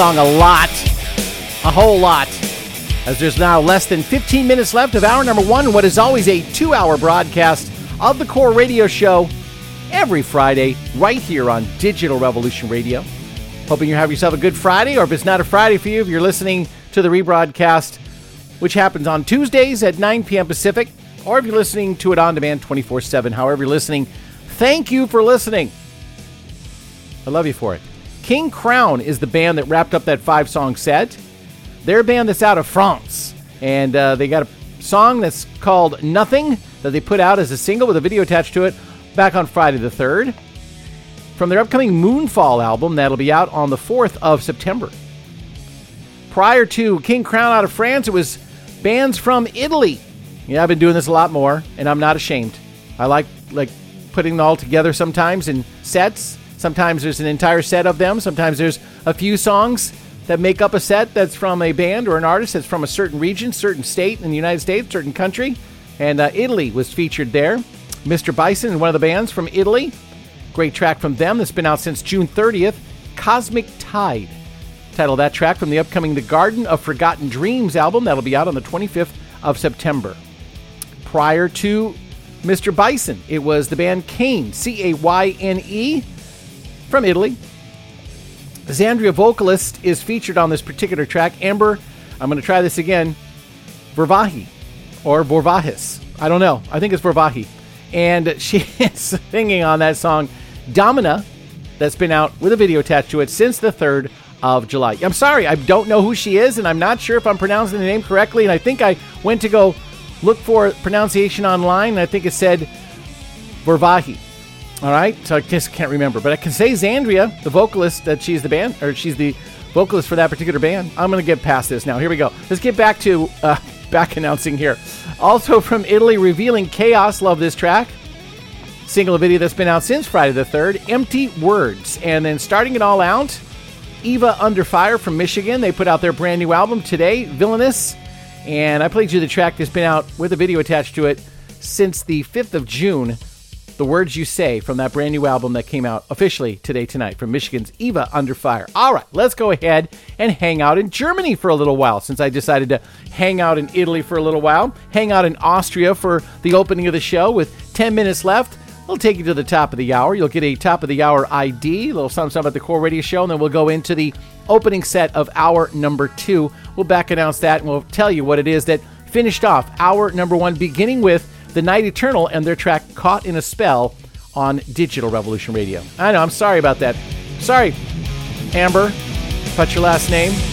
song a lot, a whole lot, as there's now less than 15 minutes left of hour number one, what is always a 2-hour broadcast of the Core Radio Show every Friday right here on Digital Revolution Radio. Hoping you have yourself a good Friday, or if it's not a Friday for you, if you're listening to the rebroadcast, which happens on Tuesdays at 9 p.m. Pacific, or if you're listening to it on demand 24/7, however you're listening, thank you for listening. I love you for it. King Crown is the band that wrapped up that 5-song set. They're a band that's out of France, and they got a song that's called Nothing that they put out as a single with a video attached to it back on Friday the 3rd. From their upcoming Moonfall album, that'll be out on the 4th of September. Prior to King Crown out of France, it was bands from Italy. Yeah, I've been doing this a lot more, and I'm not ashamed. I like putting them all together sometimes in sets. Sometimes there's an entire set of them. Sometimes there's a few songs that make up a set that's from a band or an artist that's from a certain region, certain state in the United States, certain country. And Italy was featured there. Mr. Bison, one of the bands from Italy. Great track from them that's been out since June 30th. Cosmic Tide. Title of that track from the upcoming The Garden of Forgotten Dreams album. That'll be out on the 25th of September. Prior to Mr. Bison, it was the band Caine, Cayne, from Italy. Xandria vocalist is featured on this particular track. Amber, I'm going to try this again, Vervahi, or Vorvahis. I don't know. I think it's Vervahi. And she is singing on that song, Domina, that's been out with a video attached to it since the 3rd of July. I'm sorry, I don't know who she is, and I'm not sure if I'm pronouncing the name correctly, and I think I went to go look for pronunciation online, and I think it said Vervahi. All right, so I just can't remember. But I can say Xandria, the vocalist, that she's the vocalist for that particular band. I'm going to get past this now. Here we go. Let's get back to back announcing here. Also from Italy, Revealing Chaos. Love this track. Single video that's been out since Friday the 3rd. Empty Words. And then starting it all out, Eva Under Fire from Michigan. They put out their brand new album today, Villainous. And I played you the track that's been out with a video attached to it since the 5th of June. The Words You Say from that brand new album that came out officially tonight from Michigan's Eva Under Fire. All right, let's go ahead and hang out in Germany for a little while, since I decided to hang out in Italy for a little while, hang out in Austria for the opening of the show with 10 minutes left. We'll take you to the top of the hour. You'll get a top of the hour ID, a little something about the Core Radio Show, and then we'll go into the opening set of hour number 2. We'll back announce that, and we'll tell you what it is that finished off hour number 1, beginning with The Night Eternal and their track Caught in a Spell on Digital Revolution Radio. I know, I'm sorry about that. Sorry, Amber, that's your last name.